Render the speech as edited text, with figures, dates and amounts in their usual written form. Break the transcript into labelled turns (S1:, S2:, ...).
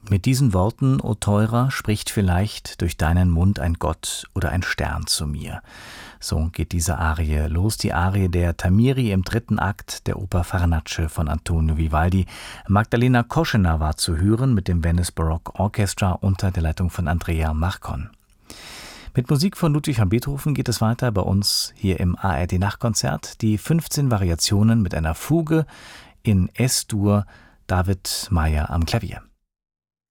S1: Mit diesen Worten, o Teurer, spricht vielleicht durch deinen Mund ein Gott oder ein Stern zu mir. So geht diese Arie los, die Arie der Tamiri im 3. Akt der Oper Farnace von Antonio Vivaldi. Magdalena Koschener war zu hören mit dem Venice Baroque Orchestra unter der Leitung von Andrea Marcon. Mit Musik von Ludwig van Beethoven geht es weiter bei uns hier im ARD Nachtkonzert. Die 15 Variationen mit einer Fuge in S-Dur, David Meyer am Klavier.